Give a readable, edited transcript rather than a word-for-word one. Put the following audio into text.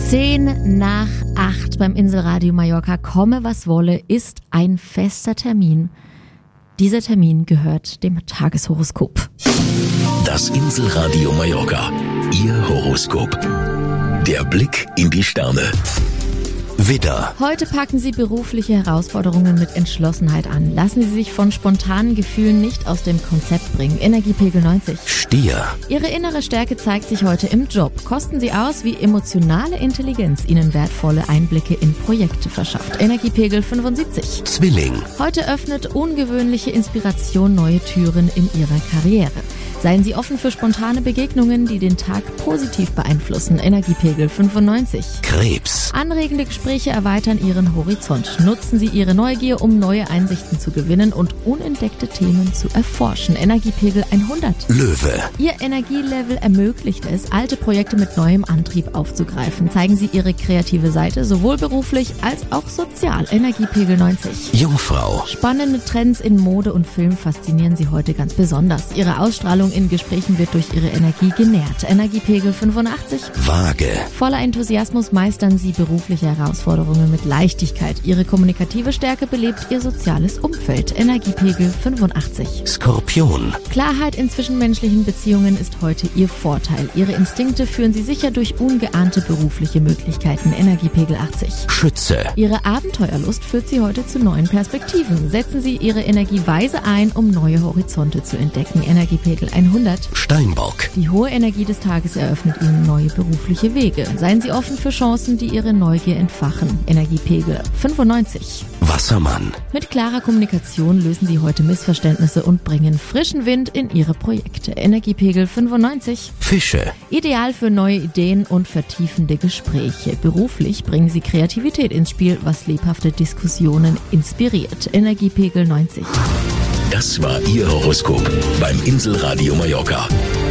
7:10 beim Inselradio Mallorca. Komme, was wolle, ist ein fester Termin. Dieser Termin gehört dem Tageshoroskop. Das Inselradio Mallorca, Ihr Horoskop. Der Blick in die Sterne. Widder. Heute packen Sie berufliche Herausforderungen mit Entschlossenheit an. Lassen Sie sich von spontanen Gefühlen nicht aus dem Konzept bringen. Energiepegel 90. Stier. Ihre innere Stärke zeigt sich heute im Job. Kosten Sie aus, wie emotionale Intelligenz Ihnen wertvolle Einblicke in Projekte verschafft. Energiepegel 75. Zwilling. Heute öffnet ungewöhnliche Inspiration neue Türen in Ihrer Karriere. Seien Sie offen für spontane Begegnungen, die den Tag positiv beeinflussen. Energiepegel 95. Krebs. Anregende Gespräche erweitern Ihren Horizont. Nutzen Sie Ihre Neugier, um neue Einsichten zu gewinnen und unentdeckte Themen zu erforschen. Energiepegel 100. Löwe. Ihr Energielevel ermöglicht es, alte Projekte mit neuem Antrieb aufzugreifen. Zeigen Sie Ihre kreative Seite, sowohl beruflich als auch sozial. Energiepegel 90. Jungfrau. Spannende Trends in Mode und Film faszinieren Sie heute ganz besonders. Ihre Ausstrahlung in Gesprächen wird durch Ihre Energie genährt. Energiepegel 85. Waage. Voller Enthusiasmus meistern Sie berufliche Herausforderungen mit Leichtigkeit. Ihre kommunikative Stärke belebt Ihr soziales Umfeld. Energiepegel 85. Skorpion. Klarheit in zwischenmenschlichen Beziehungen ist heute Ihr Vorteil. Ihre Instinkte führen Sie sicher durch ungeahnte berufliche Möglichkeiten. Energiepegel 80. Schütze. Ihre Abenteuerlust führt Sie heute zu neuen Perspektiven. Setzen Sie Ihre Energie weise ein, um neue Horizonte zu entdecken. Energiepegel 100. Steinbock. Die hohe Energie des Tages eröffnet Ihnen neue berufliche Wege. Seien Sie offen für Chancen, die Ihre Neugier entfachen. Energiepegel 95. Wassermann. Mit klarer Kommunikation lösen Sie heute Missverständnisse und bringen frischen Wind in Ihre Projekte. Energiepegel 95. Fische. Ideal für neue Ideen und vertiefende Gespräche. Beruflich bringen Sie Kreativität ins Spiel, was lebhafte Diskussionen inspiriert. Energiepegel 90. Das war Ihr Horoskop beim Inselradio Mallorca.